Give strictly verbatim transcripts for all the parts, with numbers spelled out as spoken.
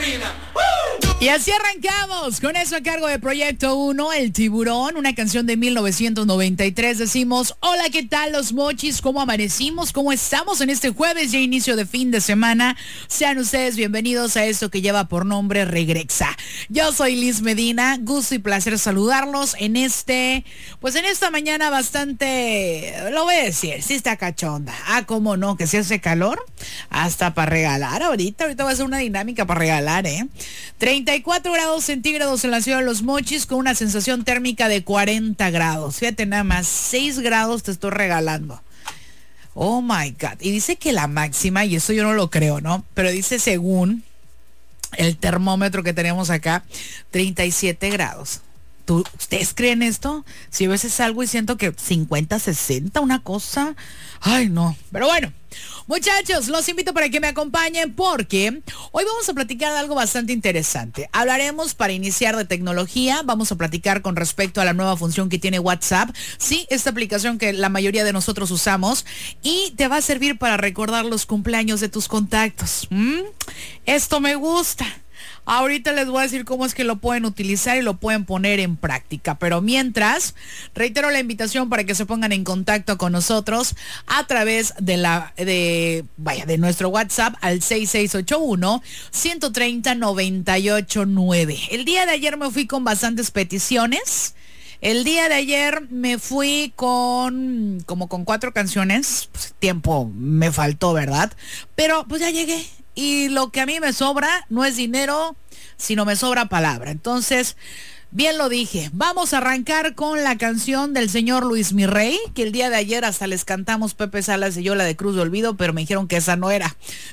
Y así arrancamos con eso a cargo de Proyecto uno, El Tiburón, una canción de mil novecientos noventa y tres. Decimos, hola, ¿qué tal los mochis? ¿Cómo amanecimos? ¿Cómo estamos en este jueves ya inicio de fin de semana? Sean ustedes bienvenidos a esto que lleva por nombre Regrexa. Yo soy Liz Medina, gusto y placer saludarlos en este, pues en esta mañana bastante, lo voy a decir, sí está cachonda. Ah, ¿cómo no? Que si hace calor, hasta para regalar ahorita, ahorita va a ser una dinámica para regalar, ¿eh? treinta y cuatro grados centígrados en la ciudad de Los Mochis con una sensación térmica de cuarenta grados. Fíjate nada más, seis grados te estoy regalando. Oh my God. Y dice que la máxima, y eso yo no lo creo, ¿no? Pero dice según el termómetro que tenemos acá, treinta y siete grados. ¿Tú, ¿Ustedes creen esto? Si a veces salgo y siento que cincuenta, sesenta, una cosa. Ay, no. Pero bueno, muchachos, los invito para que me acompañen porque hoy vamos a platicar de algo bastante interesante. Hablaremos para iniciar de tecnología. Vamos a platicar con respecto a la nueva función que tiene WhatsApp. Sí, esta aplicación que la mayoría de nosotros usamos y te va a servir para recordar los cumpleaños de tus contactos. ¿Mm? Esto me gusta. Ahorita les voy a decir cómo es que lo pueden utilizar y lo pueden poner en práctica. Pero mientras, reitero la invitación para que se pongan en contacto con nosotros a través de la de vaya de nuestro WhatsApp al seis seis ocho uno, uno tres cero, nueve ocho nueve. El día de ayer me fui con bastantes peticiones. El día de ayer me fui con como con cuatro canciones. Pues, tiempo me faltó, ¿verdad? Pero pues ya llegué. Y lo que a mí me sobra no es dinero, sino me sobra palabra. Entonces, bien lo dije. Vamos a arrancar con la canción del señor Luis Mirrey, que el día de ayer hasta les cantamos Pepe Salas y yo la de Cruz de Olvido, pero me dijeron que esa no era.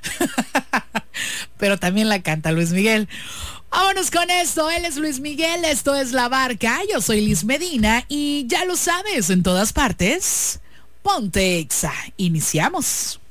Pero también la canta Luis Miguel. Vámonos con esto. Él es Luis Miguel, esto es La Barca. Yo soy Liz Medina y ya lo sabes, en todas partes, ponte Exa. Iniciamos.